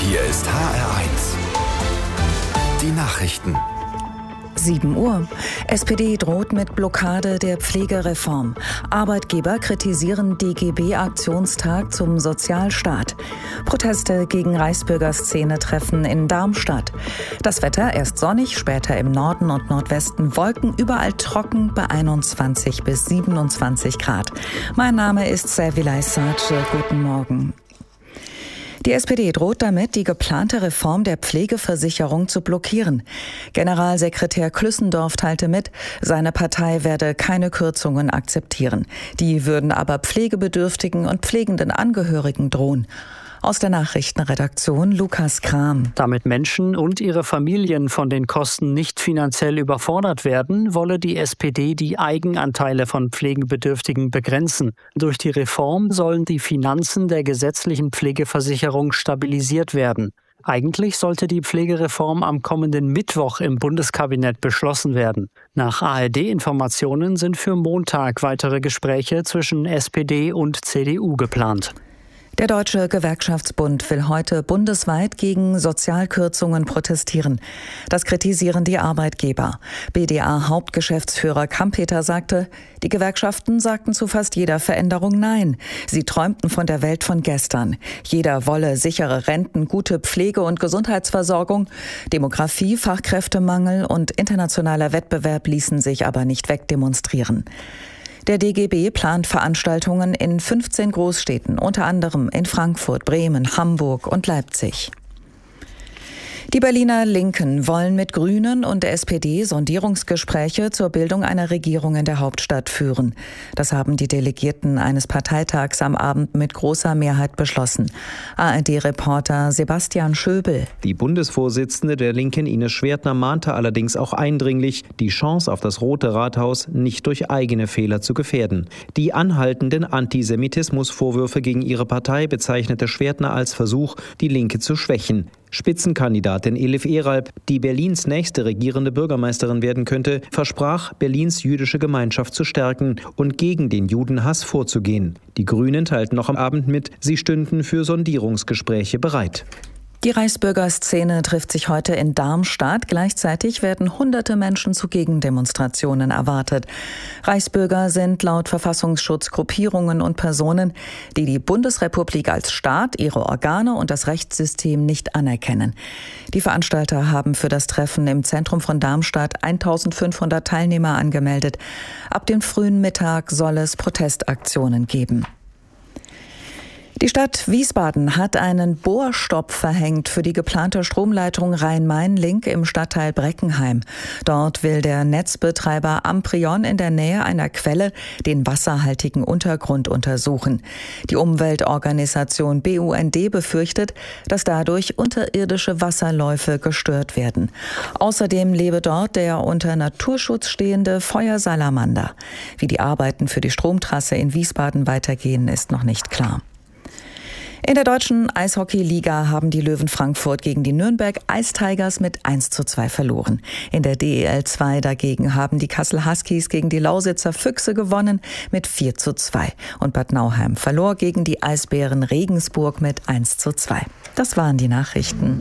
Hier ist HR1. Die Nachrichten. 7 Uhr. SPD droht mit Blockade der Pflegereform. Arbeitgeber kritisieren DGB-Aktionstag zum Sozialstaat. Proteste gegen Reichsbürgerszene-Treffen in Darmstadt. Das Wetter erst sonnig, später im Norden und Nordwesten Wolken, überall trocken bei 21 bis 27 Grad. Mein Name ist Servilay Sace. Guten Morgen. Die SPD droht damit, die geplante Reform der Pflegeversicherung zu blockieren. Generalsekretär Klüssendorf teilte mit, seine Partei werde keine Kürzungen akzeptieren. Die würden aber pflegebedürftigen und pflegenden Angehörigen drohen. Aus der Nachrichtenredaktion Lukas Kram. Damit Menschen und ihre Familien von den Kosten nicht finanziell überfordert werden, wolle die SPD die Eigenanteile von Pflegebedürftigen begrenzen. Durch die Reform sollen die Finanzen der gesetzlichen Pflegeversicherung stabilisiert werden. Eigentlich sollte die Pflegereform am kommenden Mittwoch im Bundeskabinett beschlossen werden. Nach ARD-Informationen sind für Montag weitere Gespräche zwischen SPD und CDU geplant. Der Deutsche Gewerkschaftsbund will heute bundesweit gegen Sozialkürzungen protestieren. Das kritisieren die Arbeitgeber. BDA-Hauptgeschäftsführer Kampeter sagte, die Gewerkschaften sagten zu fast jeder Veränderung Nein. Sie träumten von der Welt von gestern. Jeder wolle sichere Renten, gute Pflege- und Gesundheitsversorgung. Demografie, Fachkräftemangel und internationaler Wettbewerb ließen sich aber nicht wegdemonstrieren. Der DGB plant Veranstaltungen in 15 Großstädten, unter anderem in Frankfurt, Bremen, Hamburg und Leipzig. Die Berliner Linken wollen mit Grünen und der SPD Sondierungsgespräche zur Bildung einer Regierung in der Hauptstadt führen. Das haben die Delegierten eines Parteitags am Abend mit großer Mehrheit beschlossen. ARD-Reporter Sebastian Schöbel. Die Bundesvorsitzende der Linken Ines Schwertner mahnte allerdings auch eindringlich, die Chance auf das Rote Rathaus nicht durch eigene Fehler zu gefährden. Die anhaltenden Antisemitismusvorwürfe gegen ihre Partei bezeichnete Schwertner als Versuch, die Linke zu schwächen. Spitzenkandidatin Elif Eralp, die Berlins nächste regierende Bürgermeisterin werden könnte, versprach, Berlins jüdische Gemeinschaft zu stärken und gegen den Judenhass vorzugehen. Die Grünen teilten noch am Abend mit, sie stünden für Sondierungsgespräche bereit. Die Reichsbürgerszene trifft sich heute in Darmstadt. Gleichzeitig werden hunderte Menschen zu Gegendemonstrationen erwartet. Reichsbürger sind laut Verfassungsschutz Gruppierungen und Personen, die die Bundesrepublik als Staat, ihre Organe und das Rechtssystem nicht anerkennen. Die Veranstalter haben für das Treffen im Zentrum von Darmstadt 1500 Teilnehmer angemeldet. Ab dem frühen Mittag soll es Protestaktionen geben. Die Stadt Wiesbaden hat einen Bohrstopp verhängt für die geplante Stromleitung Rhein-Main-Link im Stadtteil Breckenheim. Dort will der Netzbetreiber Amprion in der Nähe einer Quelle den wasserhaltigen Untergrund untersuchen. Die Umweltorganisation BUND befürchtet, dass dadurch unterirdische Wasserläufe gestört werden. Außerdem lebe dort der unter Naturschutz stehende Feuersalamander. Wie die Arbeiten für die Stromtrasse in Wiesbaden weitergehen, ist noch nicht klar. In der deutschen Eishockey-Liga haben die Löwen Frankfurt gegen die Nürnberg Ice Tigers mit 1:2 verloren. In der DEL 2 dagegen haben die Kassel Huskies gegen die Lausitzer Füchse gewonnen mit 4:2. Und Bad Nauheim verlor gegen die Eisbären Regensburg mit 1:2. Das waren die Nachrichten.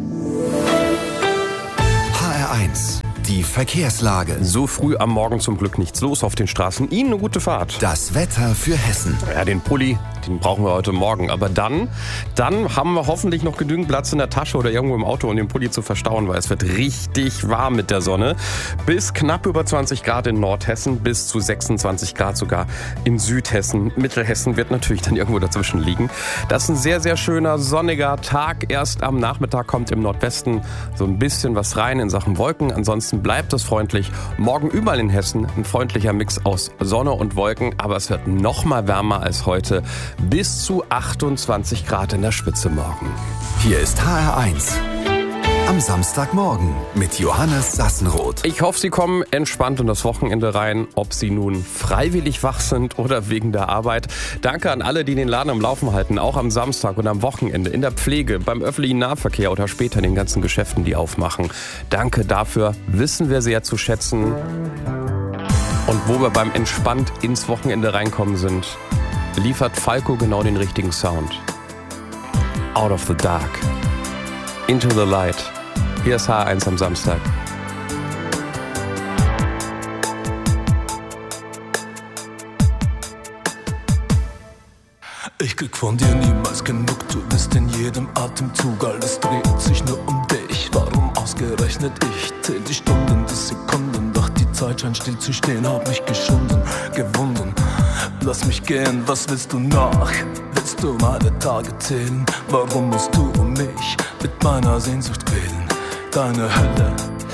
HR1. Die Verkehrslage. So früh am Morgen zum Glück nichts los auf den Straßen. Ihnen eine gute Fahrt. Das Wetter für Hessen. Ja, den Pulli, den brauchen wir heute Morgen. Aber dann haben wir hoffentlich noch genügend Platz in der Tasche oder irgendwo im Auto, um den Pulli zu verstauen, weil es wird richtig warm mit der Sonne. Bis knapp über 20 Grad in Nordhessen, bis zu 26 Grad sogar in Südhessen. Mittelhessen wird natürlich dann irgendwo dazwischen liegen. Das ist ein sehr, sehr schöner, sonniger Tag. Erst am Nachmittag kommt im Nordwesten so ein bisschen was rein in Sachen Wolken. Ansonsten bleibt es freundlich. Morgen überall in Hessen ein freundlicher Mix aus Sonne und Wolken, aber es wird noch mal wärmer als heute. Bis zu 28 Grad in der Spitze morgen. Hier ist HR1. Am Samstagmorgen mit Johannes Sassenroth. Ich hoffe, Sie kommen entspannt in das Wochenende rein, ob Sie nun freiwillig wach sind oder wegen der Arbeit. Danke an alle, die den Laden am Laufen halten, auch am Samstag und am Wochenende, in der Pflege, beim öffentlichen Nahverkehr oder später in den ganzen Geschäften, die aufmachen. Danke dafür, wissen wir sehr zu schätzen. Und wo wir beim entspannt ins Wochenende reinkommen sind, liefert Falco genau den richtigen Sound. Out of the Dark. Into the Light. Hier ist HR1 am Samstag. Ich krieg von dir niemals genug, du bist in jedem Atemzug, alles dreht sich nur um dich. Warum ausgerechnet ich? Zähl die Stunden, die Sekunden, doch die Zeit scheint still zu stehen, hab mich geschunden, gewunden. Lass mich gehen, was willst du noch? Willst du meine Tage zählen? Warum musst du mich mit meiner Sehnsucht quälen? Deine Hölle